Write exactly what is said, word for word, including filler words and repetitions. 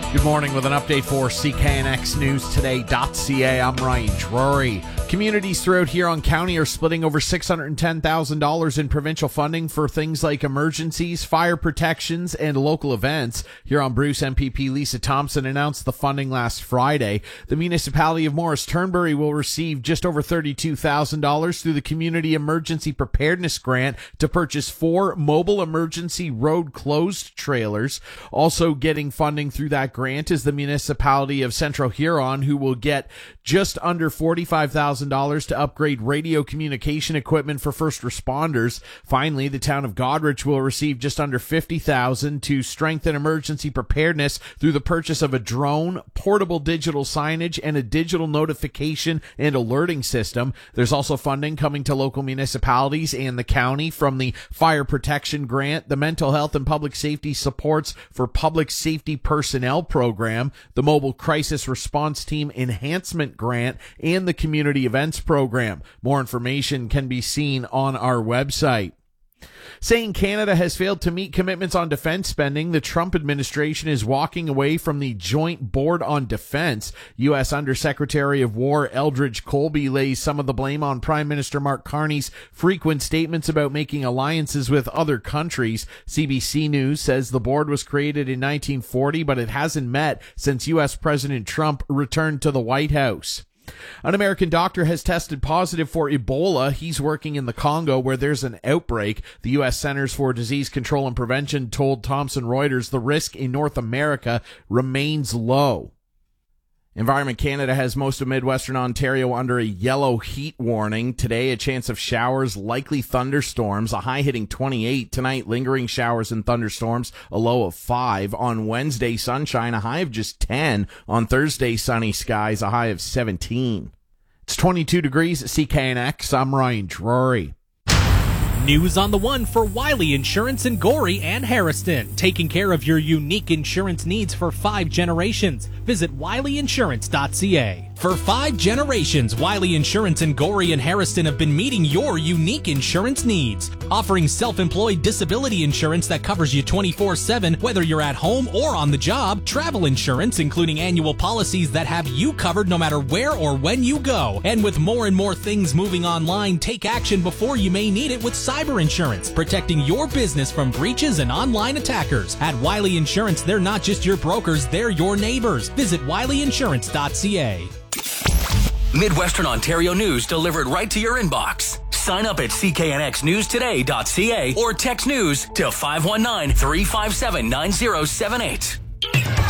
Good morning with an update for C K N X News Today dot C A. I'm Ryan Drury. Communities throughout Huron County are splitting over six hundred ten thousand dollars in provincial funding for things like emergencies, fire protections, and local events. Huron Bruce M P P Lisa Thompson announced the funding last Friday. The municipality of Morris Turnbury will receive just over thirty-two thousand dollars through the Community Emergency Preparedness Grant to purchase four mobile emergency road closed trailers. Also getting funding through that grant is the municipality of Central Huron, who will get just under forty-five thousand dollars to upgrade radio communication equipment for first responders. Finally, the town of Goderich will receive just under fifty thousand dollars to strengthen emergency preparedness through the purchase of a drone, portable digital signage, and a digital notification and alerting system. There's also funding coming to local municipalities and the county from the Fire Protection Grant, the Mental Health and Public Safety Supports for Public Safety Personnel Program, the Mobile Crisis Response Team Enhancement Grant, and the Community Events Program. More information can be seen on our website. Saying Canada has failed to meet commitments on defense spending, the Trump administration is walking away from the Joint Board on Defense. U S Undersecretary of War Eldridge Colby lays some of the blame on Prime Minister Mark Carney's frequent statements about making alliances with other countries. C B C News says the board was created in nineteen forty, but it hasn't met since U S President Trump returned to the White House. An American doctor has tested positive for Ebola. He's working in the Congo where there's an outbreak. The U S Centers for Disease Control and Prevention told Thomson Reuters the risk in North America remains low. Environment Canada has most of Midwestern Ontario under a yellow heat warning. Today, a chance of showers, likely thunderstorms, a high hitting twenty-eight. Tonight, lingering showers and thunderstorms, a low of five. On Wednesday, sunshine, a high of just ten. On Thursday, sunny skies, a high of seventeen. It's twenty-two degrees at C K N X. I'm Ryan Drury. News on the one for Wiley Insurance in Gorey and Harriston. Taking care of your unique insurance needs for five generations. Visit Wiley Insurance dot C A. For five generations, Wiley Insurance in Gorey and Harriston have been meeting your unique insurance needs. Offering self-employed disability insurance that covers you twenty-four seven, whether you're at home or on the job. Travel insurance, including annual policies that have you covered no matter where or when you go. And with more and more things moving online, take action before you may need it with cyber insurance, protecting your business from breaches and online attackers. At Wiley Insurance, they're not just your brokers, they're your neighbors. Visit Wiley Insurance dot C A. Midwestern Ontario news delivered right to your inbox. Sign up at C K N X News Today dot C A or text news to five one nine, three five seven, nine zero seven eight.